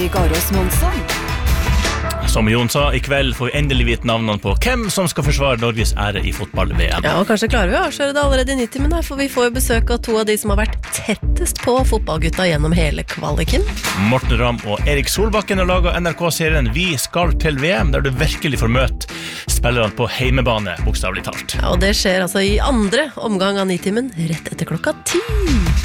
Erik Aros Månsson. Som Jon sa, I kveld får vi endelig vite navnene på hvem som skal forsvare Norges ære I fotball-VM. Ja, og kanskje klarer vi å avsløre det allerede I 90 minutter, for vi får jo besøk av to av de som har vært tettest på fotballgutta gjennom hele kvaliken. Morten Ramm og Erik Solbakken har laget NRK-serien Vi skal til VM, der du virkelig får møte spillerne på heimebane, bokstavlig talt. Ja, og det skjer altså I andre omgang av 90-timen, rett etter klokka 10.